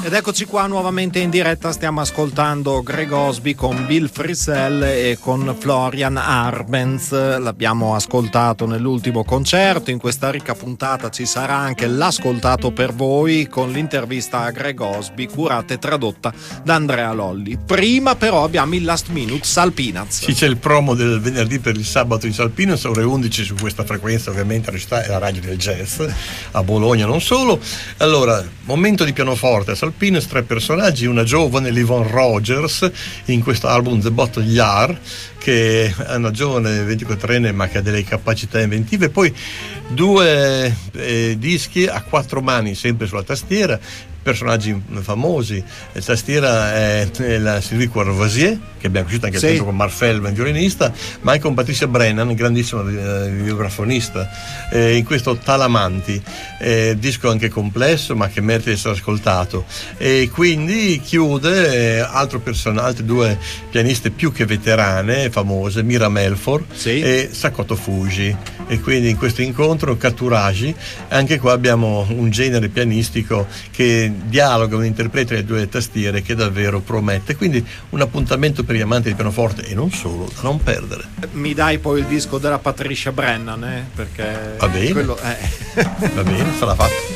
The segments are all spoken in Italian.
Ed eccoci qua nuovamente in diretta, stiamo ascoltando Greg Osby con Bill Frisell e con Florian Arbenz. L'abbiamo ascoltato nell'ultimo concerto, in questa ricca puntata ci sarà anche l'ascoltato per voi con l'intervista a Greg Osby, curata e tradotta da Andrea Lolli. Prima però abbiamo il last minute Salpinaz. Sì, c'è il promo del venerdì per il sabato di Salpinaz, ore 11 su questa frequenza, ovviamente è la radio del jazz, a Bologna non solo. Allora, momento di pianoforte a Salpinaz, 3 personaggi, una giovane Livon Rogers in questo album The Bottle Yard, che è una giovane 24enne ma che ha delle capacità inventive, poi 2 dischi a 4 mani sempre sulla tastiera, personaggi famosi. La tastiera è la Sylvie Courvoisier, che abbiamo conosciuto anche al tempo con Mark Feldman, violinista, ma anche con Patricia Brennan, grandissima vibrafonista, in questo Talamanti, disco anche complesso ma che merita di essere ascoltato. E quindi chiude altri 2 pianiste più che veterane, famose, Mira Melford e Sakoto Fuji. E quindi in questo incontro Katuragi, anche qua abbiamo un genere pianistico che dialoga, un interpreta le 2 tastiere che davvero promette, quindi un appuntamento per gli amanti di pianoforte e non solo, da non perdere. Mi dai poi il disco della Patricia Brennan, perché va bene, quello va bene, sarà fatto.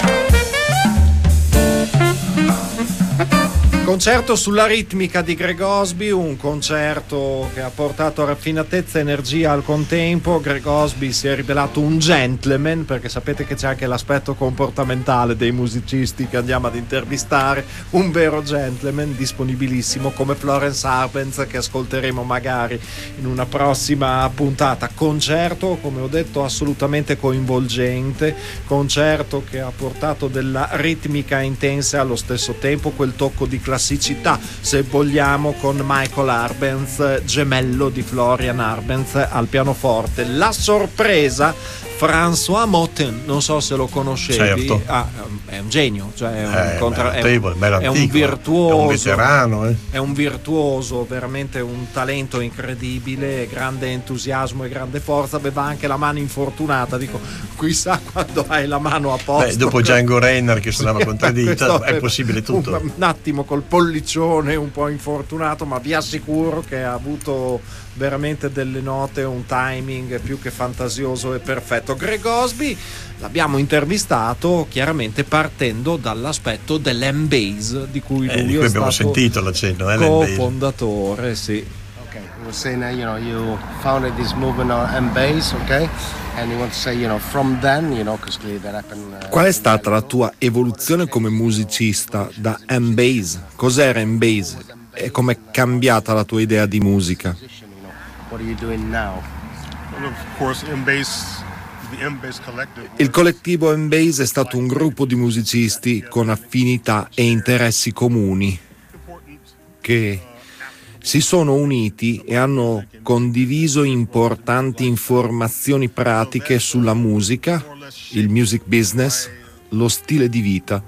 Concerto sulla ritmica di Greg Osby, un concerto che ha portato raffinatezza e energia al contempo. Greg Osby si è rivelato un gentleman, perché sapete che c'è anche l'aspetto comportamentale dei musicisti che andiamo ad intervistare, un vero gentleman, disponibilissimo, come Florence Arbenz, che ascolteremo magari in una prossima puntata. Concerto, come ho detto, assolutamente coinvolgente, concerto che ha portato della ritmica intensa e allo stesso tempo quel tocco di classicità, se vogliamo, con Michael Arbenz, gemello di Florian Arbenz al pianoforte. La sorpresa, François Moten, non so se lo conoscevi. Certo. È un genio, cioè è un virtuoso, è un veterano, è un virtuoso, veramente un talento incredibile, grande entusiasmo e grande forza. Aveva anche la mano infortunata, dico, chissà quando hai la mano a posto. Dopo Django Reinhardt che suonava contraddita, è possibile tutto. Un attimo col pollicione un po' infortunato, ma vi assicuro che ha avuto veramente delle note, un timing più che fantasioso e perfetto. Greg Osby l'abbiamo intervistato chiaramente partendo dall'aspetto dell'M-Bass, di cui lui è abbiamo stato sentito l'accenno, cofondatore, sì. Okay, you were saying that, you founded this movement on M-Bass, okay? And you want to say, from then, because clearly that happened. Qual è stata la tua evoluzione come musicista da M-Bass? Cos'era M-Bass? E com'è cambiata la tua idea di musica? What are you doing now? Well, of course, M-Bass, the M-Bass Collective. Il collettivo M-Bass è stato un gruppo di musicisti con affinità e interessi comuni che si sono uniti e hanno condiviso importanti informazioni pratiche sulla musica, il music business, lo stile di vita.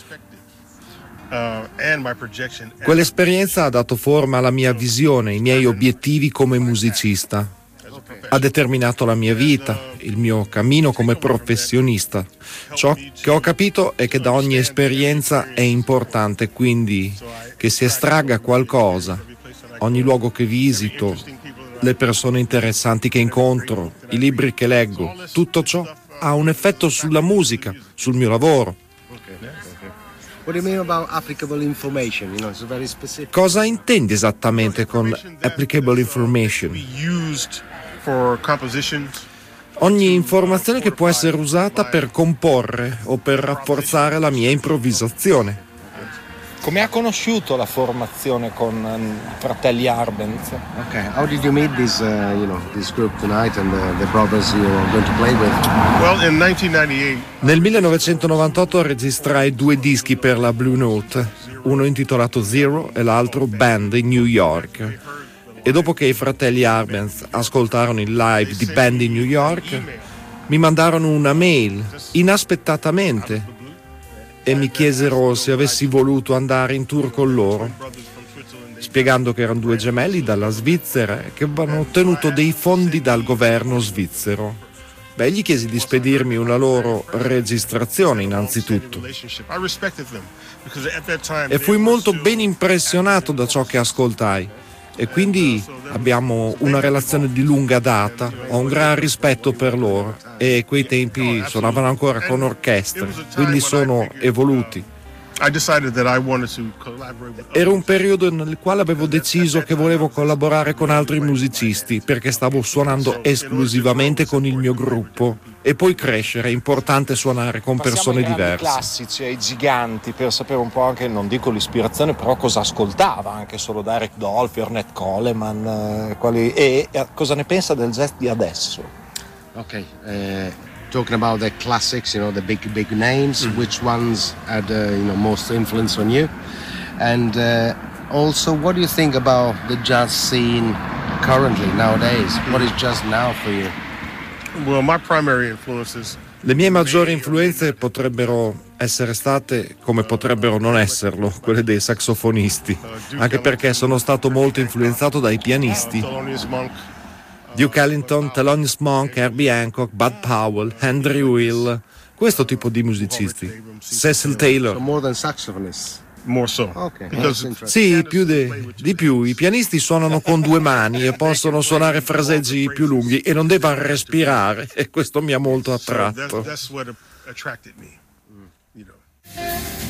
Quell'esperienza ha dato forma alla mia visione, ai miei obiettivi come musicista. Ha determinato la mia vita, il mio cammino come professionista. Ciò che ho capito è che da ogni esperienza è importante, quindi, che si estragga qualcosa. Ogni luogo che visito, le persone interessanti che incontro, i libri che leggo, tutto ciò ha un effetto sulla musica, sul mio lavoro. What do you mean about applicable information? It's very specific. Cosa intendi esattamente con applicable information? For compositions. Ogni informazione che può essere usata per comporre o per rafforzare la mia improvvisazione. Come ha conosciuto la formazione con i fratelli Arbenz? Okay, how did you meet this group tonight and the brothers you are going to play with? Well, in 1998. Nel 1998 registrai 2 dischi per la Blue Note, uno intitolato Zero e l'altro Band in New York. E dopo che i fratelli Arbenz ascoltarono il live di Band in New York, mi mandarono una mail inaspettatamente e mi chiesero se avessi voluto andare in tour con loro, spiegando che erano 2 gemelli dalla Svizzera e che avevano ottenuto dei fondi dal governo svizzero. Beh, gli chiesi di spedirmi una loro registrazione innanzitutto e fui molto ben impressionato da ciò che ascoltai e quindi abbiamo una relazione di lunga data, ho un gran rispetto per loro e quei tempi suonavano ancora con orchestre, quindi sono evoluti. Era un periodo nel quale avevo deciso che volevo collaborare con altri musicisti perché stavo suonando esclusivamente con il mio gruppo e poi crescere, è importante suonare con persone diverse. Ai classici, ai giganti, per sapere un po' anche, non dico l'ispirazione, però cosa ascoltava, anche solo da Eric Dolphy, Ornette Coleman, e cosa ne pensa del jazz di adesso. Ok, talking about the classics, the big names, which ones had most influence on you, and also what do you think about the jazz scene currently nowadays? What is jazz now for you? Well, my primary influences. Le mie maggiori influenze potrebbero essere state, come potrebbero non esserlo, quelle dei saxofonisti, anche perché sono stato molto influenzato dai pianisti. Duke Ellington, Thelonious Monk, Herbie Hancock, Bud Powell, Andrew Hill, questo tipo di musicisti. Cecil Taylor. So more than saxophonists. More so. Okay. Sì, di più. I pianisti suonano con due mani e possono suonare fraseggi più lunghi e non devono respirare e questo mi ha molto attratto. That's what attracted me.